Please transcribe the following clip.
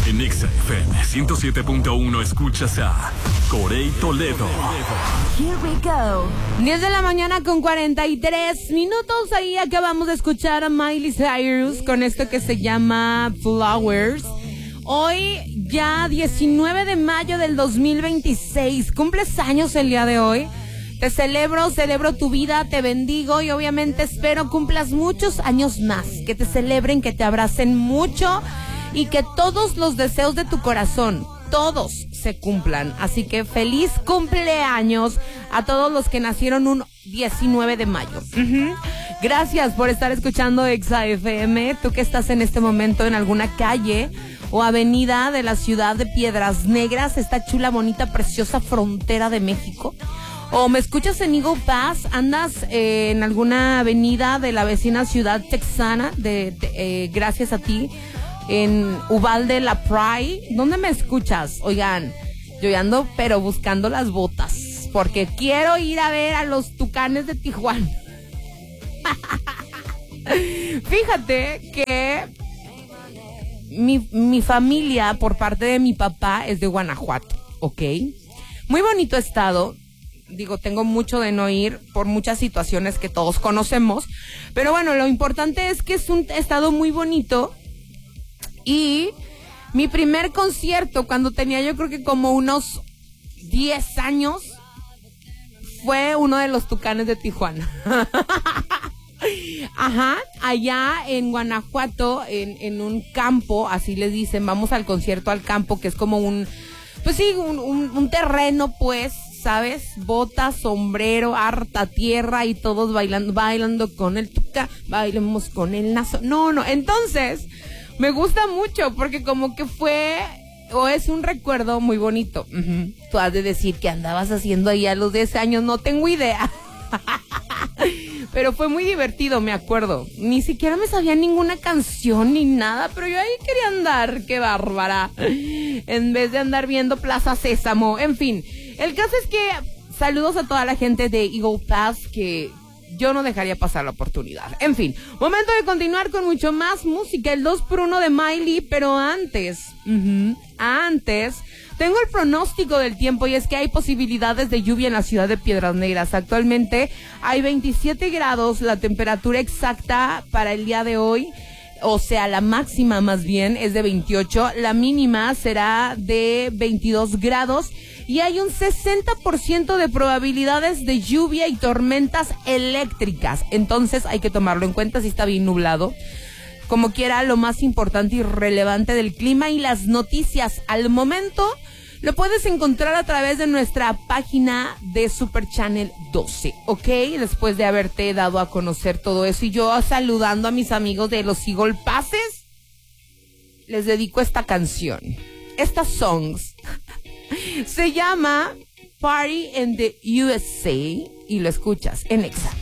En Exa FM 107.1 escuchas a Corey Toledo. Here we go. 10 de la mañana con 43 minutos. Ahí acabamos de escuchar a Miley Cyrus con esto que se llama Flowers. Hoy ya 19 de mayo del 2026. Cumples años el día de hoy. Te celebro tu vida, te bendigo y obviamente espero cumplas muchos años más. Que te celebren, que te abracen mucho y que todos los deseos de tu corazón, todos se cumplan. Así que feliz cumpleaños a todos los que nacieron un 19 de mayo. Gracias por estar escuchando Exa FM. Tú que estás en este momento en alguna calle o avenida de la ciudad de Piedras Negras, esta chula, bonita, preciosa frontera de México. O me escuchas en Eagle Pass, andas en alguna avenida de la vecina ciudad texana, gracias a ti, en Uvalde, La Pride. ¿Dónde me escuchas? Oigan, yo ya ando pero buscando las botas, porque quiero ir a ver a los Tucanes de Tijuana. Fíjate que mi familia, por parte de mi papá, es de Guanajuato, ¿ok? Muy bonito estado. Digo, tengo mucho de no ir por muchas situaciones que todos conocemos. Pero bueno, lo importante es que es un estado muy bonito. Y mi primer concierto, cuando tenía yo creo que como unos 10 años, fue uno de los Tucanes de Tijuana. Ajá, allá en Guanajuato, en un campo, así les dicen, vamos al concierto al campo, que es como un terreno, pues, ¿sabes? Botas, sombrero, harta tierra y todos bailando con el tuca, bailemos con el nazo. No, entonces, me gusta mucho porque como que fue, o es un recuerdo muy bonito. Tú has de decir que andabas haciendo ahí a los 10 años, no tengo idea. Pero fue muy divertido, me acuerdo. Ni siquiera me sabía ninguna canción ni nada, pero yo ahí quería andar, qué bárbara. En vez de andar viendo Plaza Sésamo, en fin. El caso es que saludos a toda la gente de Eagle Pass, que yo no dejaría pasar la oportunidad. En fin, momento de continuar con mucho más música, el 2x1 de Miley, pero antes, tengo el pronóstico del tiempo y es que hay posibilidades de lluvia en la ciudad de Piedras Negras. Actualmente hay 27 grados, la temperatura exacta para el día de hoy, o sea, la máxima más bien es de 28, la mínima será de 22 grados y hay un 60% de probabilidades de lluvia y tormentas eléctricas. Entonces hay que tomarlo en cuenta si está bien nublado. Como quiera, lo más importante y relevante del clima y las noticias al momento lo puedes encontrar a través de nuestra página de Super Channel 12, ¿ok? Después de haberte dado a conocer todo eso y yo saludando a mis amigos de los Eagle Passes, les dedico esta canción, estas songs. Se llama Party in the USA y lo escuchas en Exa.